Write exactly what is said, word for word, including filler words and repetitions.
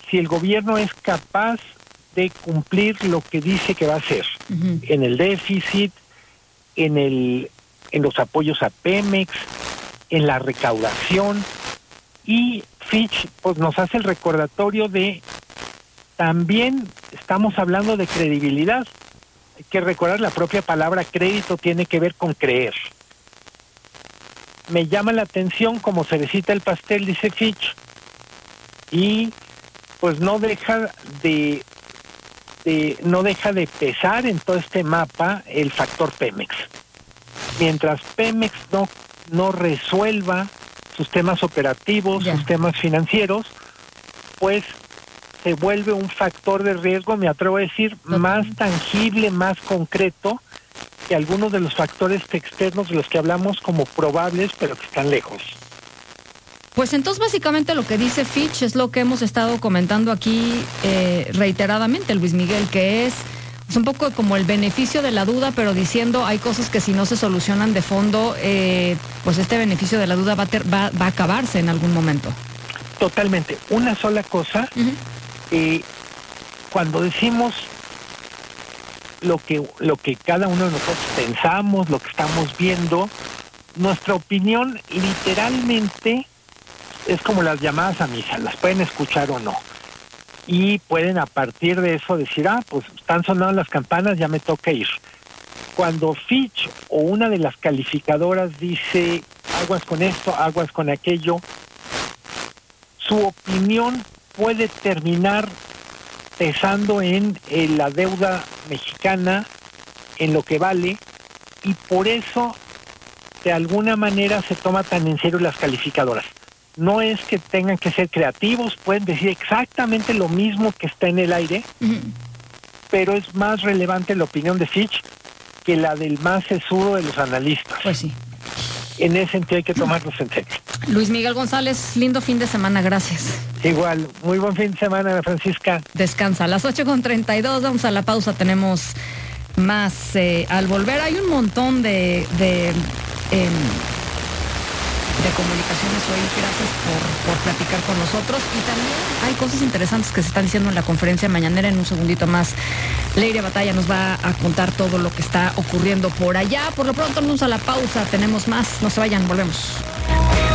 si el gobierno es capaz de cumplir lo que dice que va a hacer, uh-huh. en el déficit, en el en los apoyos a Pemex, en la recaudación, y Fitch pues nos hace el recordatorio de también estamos hablando de credibilidad. Hay que recordar, la propia palabra crédito tiene que ver con creer. Me llama la atención como cerecita el pastel, dice Fitch, y pues no deja de, de no deja de pesar en todo este mapa el factor Pemex. Mientras Pemex no, no resuelva sus temas operativos, yeah. sus temas financieros, pues se vuelve un factor de riesgo, me atrevo a decir, okay. más tangible, más concreto que algunos de los factores externos de los que hablamos como probables, pero que están lejos. Pues entonces básicamente lo que dice Fitch es lo que hemos estado comentando aquí eh, reiteradamente, Luis Miguel, que es, es un poco como el beneficio de la duda, pero diciendo hay cosas que si no se solucionan de fondo, eh, pues este beneficio de la duda va a, ter, va, va a acabarse en algún momento. Totalmente. Una sola cosa, uh-huh. eh, cuando decimos lo que lo que cada uno de nosotros pensamos, lo que estamos viendo, nuestra opinión literalmente es como las llamadas a misa, las pueden escuchar o no, y pueden a partir de eso decir, ah, pues están sonando las campanas, ya me toca ir. Cuando Fitch o una de las calificadoras dice aguas con esto, aguas con aquello, su opinión puede terminar pesando en, en la deuda mexicana, en lo que vale, y por eso de alguna manera se toma tan en serio las calificadoras. No es que tengan que ser creativos, pueden decir exactamente lo mismo que está en el aire, uh-huh. pero es más relevante la opinión de Fitch que la del más sesudo de los analistas. Pues sí. En ese sentido hay que tomarlos en serio. Luis Miguel González, lindo fin de semana, gracias. Igual, muy buen fin de semana, Ana Francisca. Descansa, a las ocho con treinta y dos, vamos a la pausa, tenemos más. Eh, al volver hay un montón de, de, eh, de comunicaciones hoy, gracias por, por platicar con nosotros, y también hay cosas interesantes que se están diciendo en la conferencia mañanera. En un segundito más Leire Batalla nos va a contar todo lo que está ocurriendo por allá. Por lo pronto vamos a la pausa, tenemos más, no se vayan, volvemos.